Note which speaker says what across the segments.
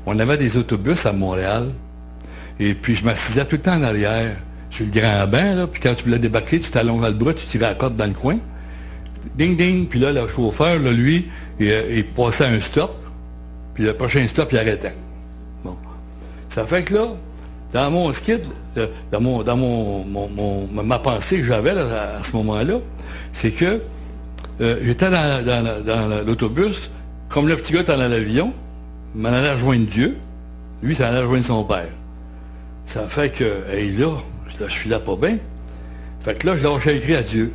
Speaker 1: on avait des autobus à Montréal. Et puis, je m'assisais tout le temps en arrière, sur le grand banc, là. Puis quand tu voulais débarquer, tu t'allongeais le bras, tu tirais la corde dans le coin. Ding, ding. Puis là, le chauffeur, là, lui, il passait un stop. Puis le prochain stop, il arrêtait. Bon. Ça fait que là, dans mon skid, dans ma pensée que j'avais là, à ce moment-là, c'est que j'étais dans l'autobus, comme le petit gars était dans l'avion, il m'en allait rejoindre Dieu, lui, ça allait rejoindre son père. Ça fait que, hey, là, je suis là pas bien. Fait que là, j'ai écrit à Dieu.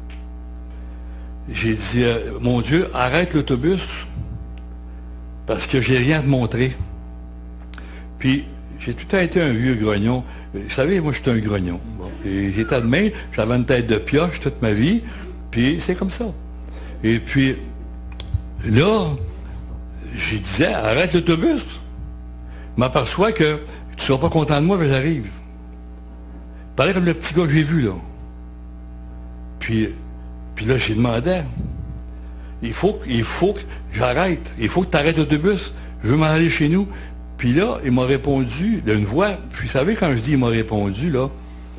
Speaker 1: J'ai dit, mon Dieu, arrête l'autobus, parce que j'ai rien à te montrer. Puis, j'ai tout le temps été un vieux grognon. Vous savez, moi, j'étais un grognon. Bon. Et j'étais de même, j'avais une tête de pioche toute ma vie, puis c'est comme ça. Et puis, là, je disais, arrête l'autobus. Je m'aperçois que tu ne seras pas content de moi, mais j'arrive. Pareil comme le petit gars que j'ai vu, là. Puis là, j'ai demandé, il faut que j'arrête. Il faut que tu arrêtes l'autobus. Je veux m'en aller chez nous. Puis là, il m'a répondu d'une voix. Puis vous savez, quand je dis il m'a répondu, là,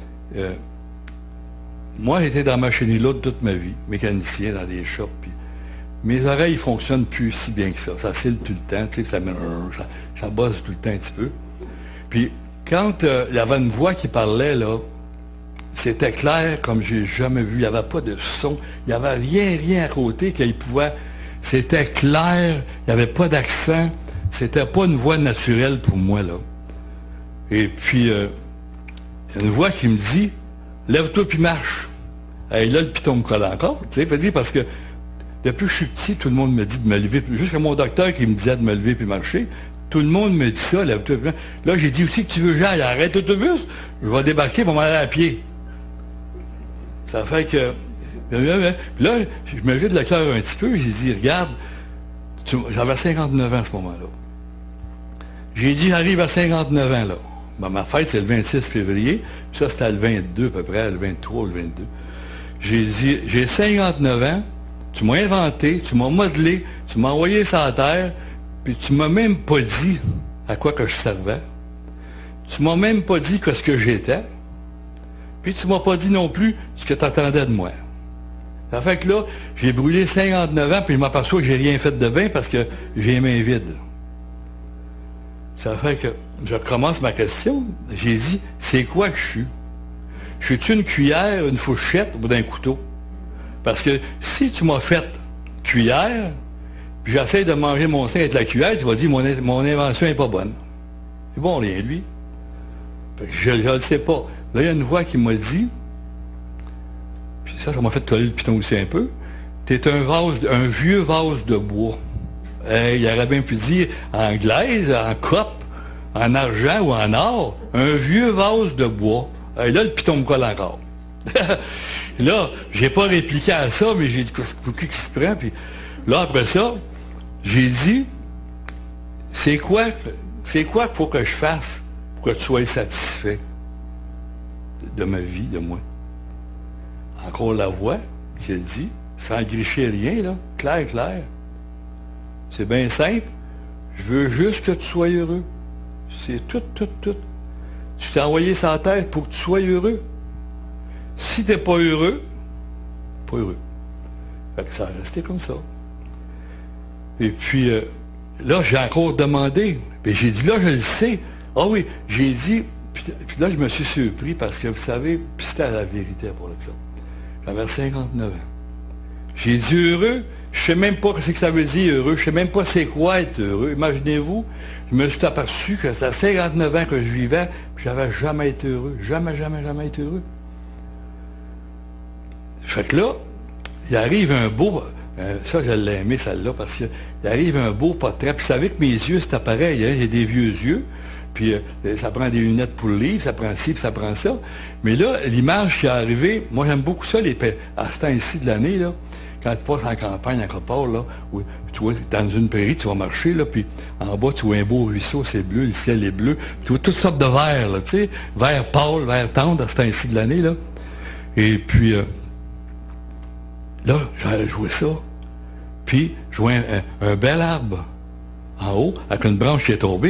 Speaker 1: moi, j'étais dans ma chaîne là toute ma vie, mécanicien dans des shops. Puis mes oreilles ne fonctionnent plus si bien que ça. Ça cille tout le temps, tu sais, ça bosse tout le temps un petit peu. Puis quand il y avait une voix qui parlait, là, c'était clair comme j'ai jamais vu. Il n'y avait pas de son. Il n'y avait rien à côté qu'il pouvait. C'était clair. Il n'y avait pas d'accent. C'était pas une voix naturelle pour moi, là. Et puis, il y a une voix qui me dit, lève-toi puis marche. Et là, le piton me colle encore, tu sais, parce que depuis que je suis petit, tout le monde me dit de me lever. Jusqu'à mon docteur qui me disait de me lever puis marcher, tout le monde me dit ça, lève-toi puis marche. Là, j'ai dit aussi que tu veux que j'aille, arrête l'autobus, je vais débarquer pour m'aller à pied. Ça fait que, puis là, je me vide le cœur un petit peu, j'ai dit, regarde, j'avais 59 ans à ce moment-là. J'ai dit, j'arrive à 59 ans, là. Ben, ma fête, c'est le 26 février. Ça, c'était le 22, à peu près, le 23 ou le 22. J'ai dit, j'ai 59 ans, tu m'as inventé, tu m'as modelé, tu m'as envoyé sur la terre, puis tu m'as même pas dit à quoi que je servais. Tu m'as même pas dit ce que j'étais. Puis tu m'as pas dit non plus ce que tu attendais de moi. Ça fait que là, j'ai brûlé 59 ans, puis je m'aperçois que j'ai rien fait de bien parce que j'ai les mains vides. Ça fait que je recommence ma question. J'ai dit, c'est quoi que je suis? Je suis-tu une cuillère, une fourchette ou d'un couteau? Parce que si tu m'as fait cuillère, puis j'essaie de manger mon sein avec la cuillère, tu vas dire, mon invention n'est pas bonne. C'est bon, rien, lui. Fait que je ne le sais pas. Là, il y a une voix qui m'a dit, puis ça m'a fait coller le piton aussi un peu, t'es un vieux vase de bois. Il aurait bien pu dire en glaise, en cope, en argent ou en or, un vieux vase de bois. Et là, le piton me colle encore. Là, j'ai pas répliqué à ça, mais j'ai dit, pour qui se prend? Puis là, après ça, j'ai dit, c'est quoi qu'il faut que je fasse pour que tu sois satisfait de ma vie, de moi? Encore la voix qui a dit, sans gricher rien, là, clair. C'est bien simple. Je veux juste que tu sois heureux. C'est tout. Je t'ai envoyé ça à la tête pour que tu sois heureux. Si tu n'es pas heureux, pas heureux. Fait que ça a resté comme ça. Et puis, là, j'ai encore demandé. Puis j'ai dit, là, je le sais. Ah oui, j'ai dit, puis là, je me suis surpris parce que, vous savez, puis c'était la vérité pour ça. J'avais 59 ans. J'ai dit heureux. Je ne sais même pas ce que ça veut dire heureux. Je ne sais même pas c'est quoi être heureux. Imaginez-vous, je me suis aperçu que c'est à 59 ans que je vivais, puis je n'avais jamais été heureux. Jamais été heureux. Fait que là, il arrive un beau... ça, je l'ai aimé, celle-là, parce qu'il arrive un beau portrait. Puis vous savez que mes yeux, c'est pareil. Hein, j'ai des vieux yeux. Puis ça prend des lunettes pour le livre, ça prend ci, puis ça prend ça. Mais là, l'image qui est arrivée, moi, j'aime beaucoup ça, à ce temps-ci de l'année, là. Quand tu passes en campagne, à quelque part, là, où, tu vois, dans une prairie, tu vas marcher, là, puis en bas, tu vois un beau ruisseau, c'est bleu, le ciel est bleu. Tu vois toutes sortes de verts, là, tu sais, vert pâle, vert tendre, à ce temps-ci de l'année, là. Et puis, là, j'allais jouer ça. Puis, je vois un bel arbre en haut, avec une branche qui est tombée.